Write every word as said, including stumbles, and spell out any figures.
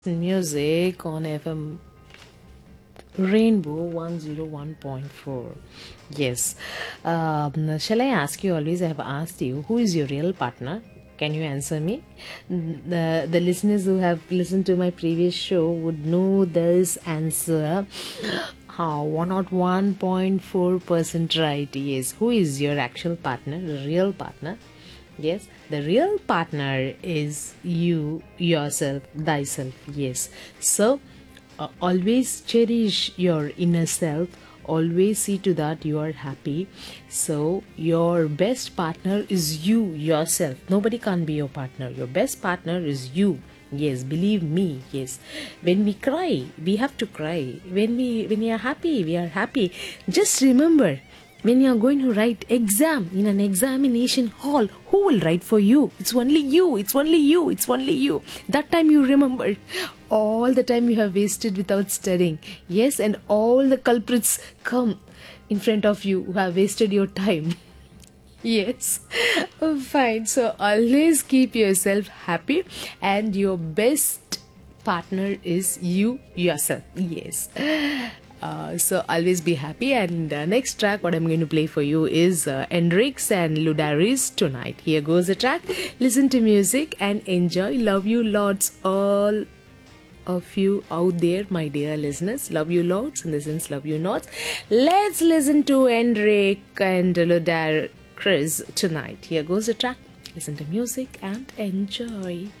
Music on F M Rainbow one oh one point four. Yes. Um, shall I ask you? Always I have asked you, who is your real partner? Can you answer me? The, the listeners who have listened to my previous show would know this answer. How one oh one point four percent right. Yes. Who is your actual partner, real partner? Yes, the real partner is you, yourself, thyself. Yes. So, uh, always cherish your inner self. Always see to that you are happy. So, your best partner is you, yourself. Nobody can be your partner. Your best partner is you. Yes, believe me. Yes, when we cry, we have to cry. When we when we are happy, we are happy. Just remember, when you are going to write exam in an examination hall, who will write for you? It's only you. It's only you. It's only you. That time you remember all the time you have wasted without studying. Yes, and all the culprits come in front of you who have wasted your time. Yes, fine. So always keep yourself happy, and your best partner is you yourself. Yes. Uh, so always be happy. And uh, next track, what I'm going to play for you is uh, Hendrix and Ludaris Tonight. Here goes the track. Listen to music and enjoy. Love you lots, all of you out there, my dear listeners. Love you lots, in the sense love you lots. Let's listen to Hendrik and Ludar Chris tonight. Here goes the track. Listen to music and enjoy.